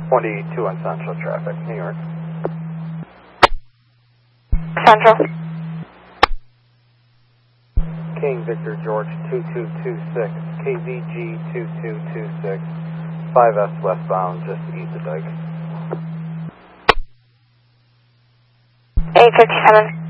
22 on Central traffic, New York. Central. King Victor George 2226, KVG 2226, 5S westbound, just east of Dike. 857.